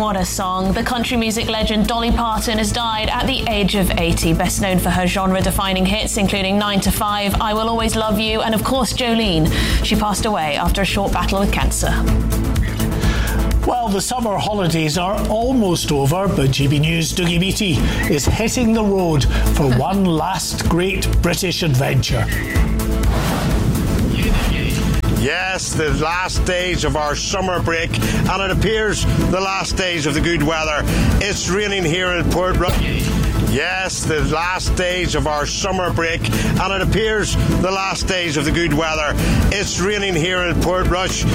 What a song. The country music legend Dolly Parton has died at the age of 80, best known for her genre-defining hits including 9 to 5, I Will Always Love You, and of course Jolene. She passed away after a short battle with cancer. Well, the summer holidays are almost over, but GB News' Dougie Beattie is hitting the road for one last great British adventure. Yes, the last days of our summer break, and it appears the last days of the good weather. It's raining here in Portrush. Yes, the last days of our summer break, and it appears the last days of the good weather. It's raining here in Portrush.